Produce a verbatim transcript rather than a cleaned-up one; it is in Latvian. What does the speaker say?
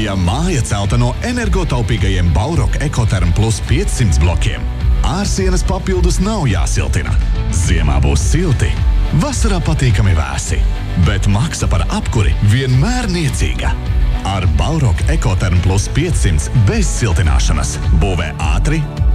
Ja māja celta no energotaupīgajiem Baurock Ecotherm Plus piecsimt blokiem, ārsienas papildus nav jāsiltina. Ziemā būs silti, vasarā patīkami vēsi, bet maksa par apkuri vienmēr niecīga. Ar Baurock Ecotherm Plus piecsimt bez siltināšanas būvē ātri,